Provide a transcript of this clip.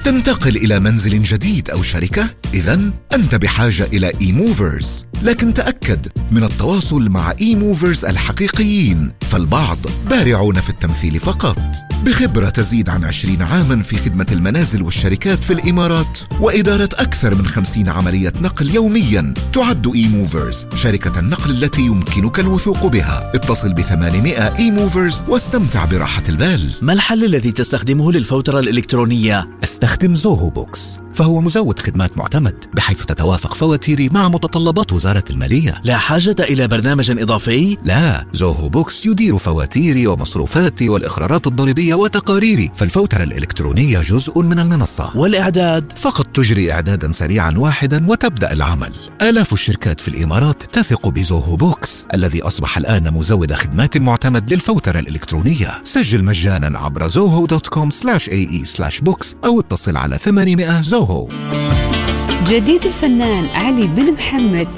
تنتقل إلى منزل جديد أو شركة؟ إذن أنت بحاجة إلى إيموفرز، لكن تأكد من التواصل مع إيموفرز الحقيقيين، فالبعض بارعون في التمثيل فقط. بخبرة تزيد عن 20 عاماً في خدمة المنازل والشركات في الإمارات وإدارة أكثر من 50 عملية نقل يومياً، تعد إيموفرز شركة النقل التي يمكنك الوثوق بها. اتصل ب800 إيموفرز واستمتع براحة البال. ما الحل الذي تستخدمه للفوترة الإلكترونية؟ استخدم زوهو بوكس، فهو مزود خدمات معتمد بحيث تتوافق فواتيري مع متطلبات وزارة المالية. لا حاجة إلى برنامج إضافي؟ لا، زوهو بوكس يدير فواتيري ومصروفاتي والإخرارات الضريبية وتقاريري، فالفوترة الإلكترونية جزء من المنصة. والإعداد؟ فقط تجري إعدادا سريعا واحدا وتبدأ العمل. آلاف الشركات في الإمارات تثق بزوهو بوكس الذي أصبح الآن مزود خدمات معتمد للفوترة الإلكترونية. سجل مجانا عبر zoho.com/ae/books أو اتصل على 800 زوهو. جديد الفنان علي بن محمد